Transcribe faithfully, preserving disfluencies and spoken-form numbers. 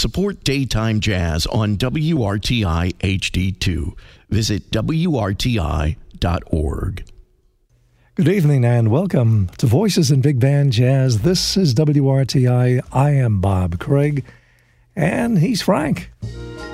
Support daytime jazz on W R T I H D two. Visit W R T I dot org. Good evening and welcome to Voices in Big Band Jazz. This is W R T I. I am Bob Craig, and he's Frank.